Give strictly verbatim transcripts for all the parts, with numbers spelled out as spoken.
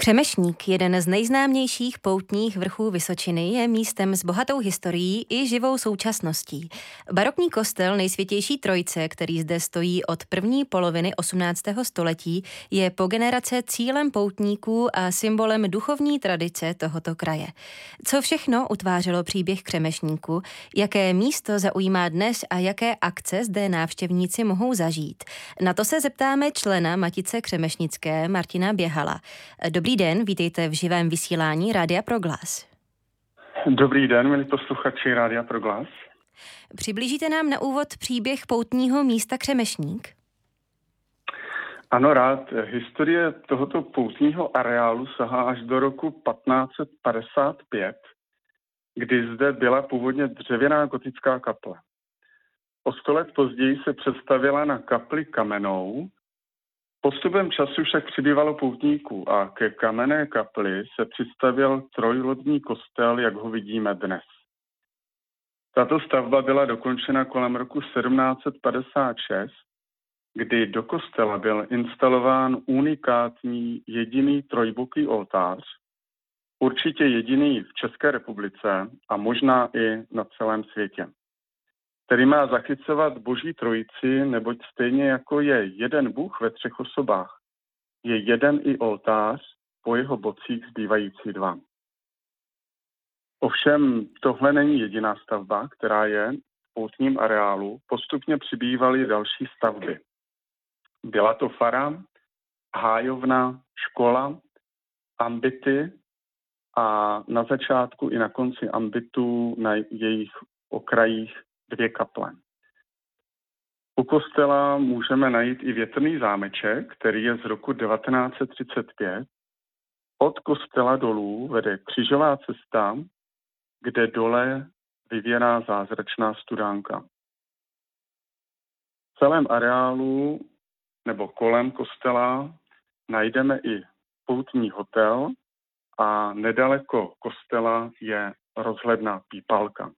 Křemešník, jeden z nejznámějších poutních vrchů Vysočiny, je místem s bohatou historií i živou současností. Barokní kostel Nejsvětější Trojice, který zde stojí od první poloviny osmnáctého století, je po generace cílem poutníků a symbolem duchovní tradice tohoto kraje. Co všechno utvářelo příběh Křemešníku, jaké místo zaujímá dnes a jaké akce zde návštěvníci mohou zažít? Na to se zeptáme člena Matice Křemešnické Martina Běhala. Dobrý den, vítejte v živém vysílání Rádia Proglas. Dobrý den, milí posluchači Rádia Proglas. Přiblížíte nám na úvod příběh poutního místa Křemešník? Ano, rád. Historie tohoto poutního areálu sahá až do roku patnáct set padesát pět, kdy zde byla původně dřevěná gotická kaple. O sto let později se přestavěla na kapli kamennou. Postupem času však přibývalo poutníků a ke kamenné kapli se přistavěl trojlodní kostel, jak ho vidíme dnes. Tato stavba byla dokončena kolem roku sedmnáct set padesát šest, kdy do kostela byl instalován unikátní jediný trojboký oltář, určitě jediný v České republice a možná i na celém světě, který má zachycovat Boží trojici, neboť stejně jako je jeden Bůh ve třech osobách, je jeden i oltář, po jeho bocích zbývající dva. Ovšem tohle není jediná stavba, která je v poutním areálu. Postupně přibývaly další stavby. Byla to fara, hájovna, škola, ambity a na začátku i na konci ambitů na jejich okrajích dvě kaple. U kostela můžeme najít i větrný zámeček, který je z roku devatenáct set třicet pět. Od kostela dolů vede křižová cesta, kde dole vyvěrá zázračná studánka. V celém areálu nebo kolem kostela najdeme i poutní hotel a nedaleko kostela je rozhledna Pípalka.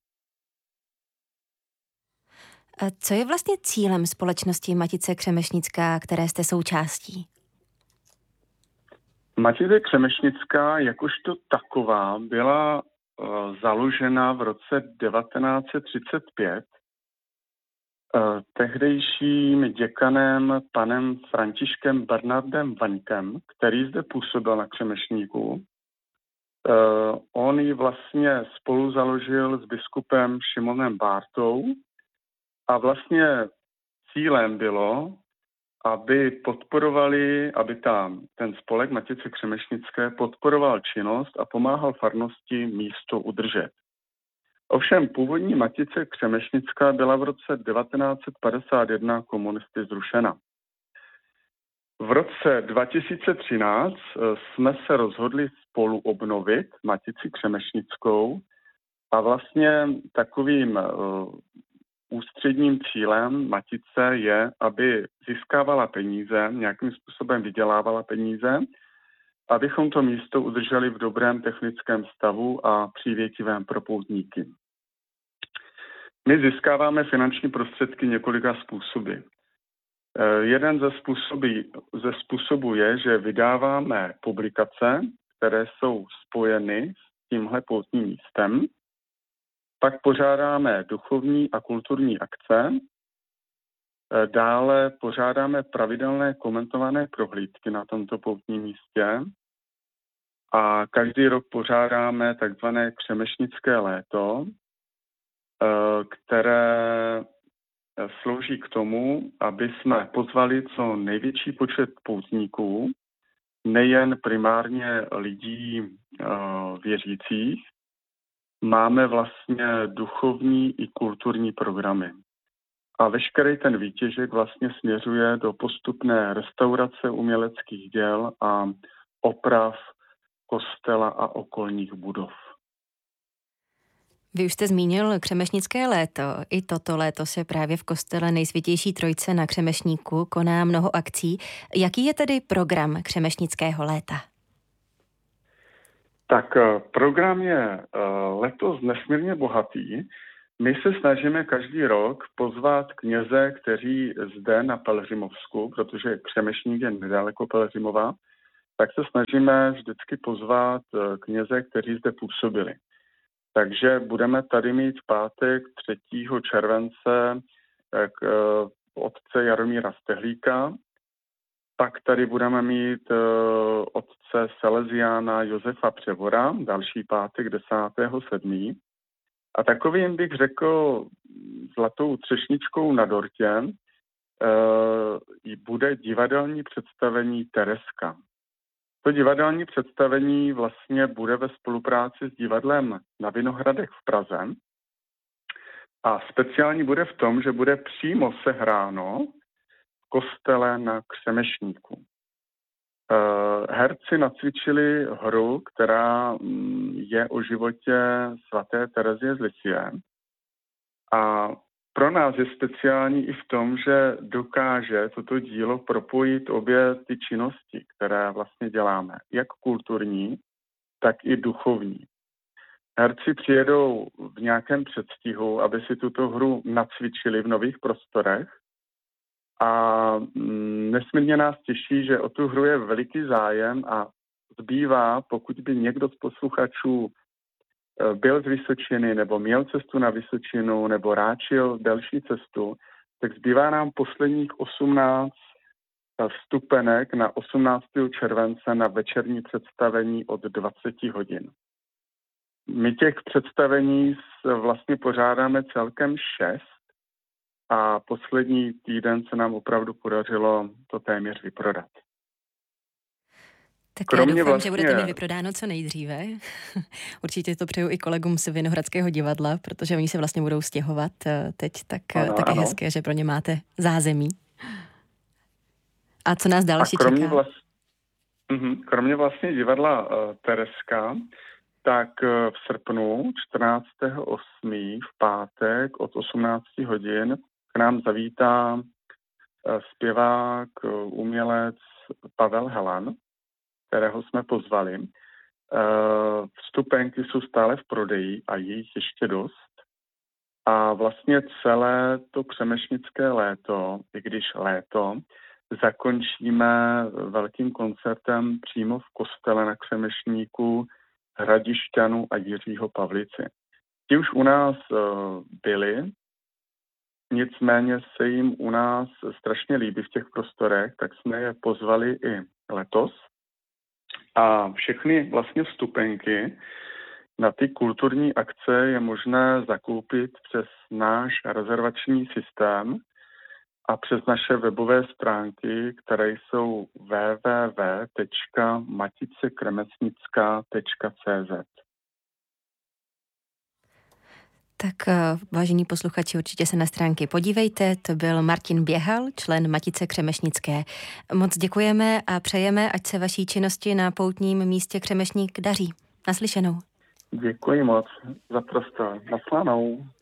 Co je vlastně cílem společnosti Matice Křemešnická, které jste součástí? Matice Křemešnická jakožto taková byla uh, založena v roce devatenáct set třicet pět uh, tehdejším děkanem panem Františkem Bernardem Vaňkem, který zde působil na Křemešníku. Uh, on ji vlastně spolu založil s biskupem Šimonem Bártou. A vlastně cílem bylo, aby podporovali, aby tam ten spolek Matice Křemešnické podporoval činnost a pomáhal farnosti místo udržet. Ovšem původní Matice Křemešnická byla v roce devatenáct set padesát jedna komunisty zrušena. V roce dva tisíce třináct jsme se rozhodli spolu obnovit Matici Křemešnickou a vlastně takovým ústředním cílem Matice je, aby získávala peníze, nějakým způsobem vydělávala peníze, abychom to místo udrželi v dobrém technickém stavu a přívětivém pro poutníky. My získáváme finanční prostředky několika způsoby. Jeden ze, způsoby, ze způsobů je, že vydáváme publikace, které jsou spojeny s tímhle poutním místem. Pak pořádáme duchovní a kulturní akce, dále pořádáme pravidelné komentované prohlídky na tomto poutním místě a každý rok pořádáme takzvané Křemešnické léto, které slouží k tomu, aby jsme pozvali co největší počet poutníků, nejen primárně lidí věřících. Máme vlastně duchovní i kulturní programy. A veškerý ten výtěžek vlastně směřuje do postupné restaurace uměleckých děl a oprav kostela a okolních budov. Vy už jste zmínil Křemešnické léto. I toto léto se právě v kostele Nejsvětější Trojice na Křemešníku koná mnoho akcí. Jaký je tedy program Křemešnického léta? Tak program je letos nesmírně bohatý. My se snažíme každý rok pozvat kněze, kteří zde na Pelhřimovsku, protože Křemešník je nedaleko Pelhřimova, tak se snažíme vždycky pozvat kněze, kteří zde působili. Takže budeme tady mít v pátek třetího července k otce Jaromíra Stehlíka, pak tady budeme mít otce Salesiána Josefa Převora, další pátek desátého sedmého A takovým bych řekl zlatou třešničkou na dortě bude divadelní představení Tereska. To divadelní představení vlastně bude ve spolupráci s divadlem na Vinohradech v Praze a speciální bude v tom, že bude přímo sehráno v kostele na Křemešníku. Herci nacvičili hru, která je o životě svaté Terezie z Lisie a pro nás je speciální i v tom, že dokáže toto dílo propojit obě ty činnosti, které vlastně děláme, jak kulturní, tak i duchovní. Herci přijedou v nějakém předstihu, aby si tuto hru nacvičili v nových prostorech a nesmírně nás těší, že o tu hru je veliký zájem a zbývá, pokud by někdo z posluchačů byl z Vysočiny nebo měl cestu na Vysočinu nebo ráčil delší cestu, tak zbývá nám posledních osmnáct vstupenek na osmnáctého července na večerní představení od dvacet hodin. My těch představení vlastně pořádáme celkem šest a poslední týden se nám opravdu podařilo to téměř vyprodat. Tak kromě já doufám, vlastně... že budete mít vyprodáno co nejdříve. Určitě to přeju i kolegům z Vinohradského divadla, protože oni se vlastně budou stěhovat teď, tak, ano, tak je ano. hezké, že pro ně máte zázemí. A co nás další A kromě čeká? Vlast... kromě vlastně divadla uh, Tereska, tak uh, v srpnu čtrnáctého osmého v pátek od osmnáct hodin k nám zavítá uh, zpěvák, uh, umělec Pavel Helan, kterého jsme pozvali. Vstupenky jsou stále v prodeji a je jich ještě dost. A vlastně celé to křemešnické léto, i když léto, zakončíme velkým koncertem přímo v kostele na Křemešníku Hradišťanu a Jiřího Pavlici. Ti už u nás byli, nicméně se jim u nás strašně líbí v těch prostorech, tak jsme je pozvali i letos. A všechny vlastně vstupenky na ty kulturní akce je možné zakoupit přes náš rezervační systém a přes naše webové stránky, které jsou w w w tečka matice kremesnická tečka c z. Tak vážení posluchači, určitě se na stránky podívejte. To byl Martin Běhal, člen Matice Křemešnické. Moc děkujeme a přejeme, ať se vaší činnosti na poutním místě Křemešník daří. Naslyšenou. Děkuji moc za prostor. Naslanou.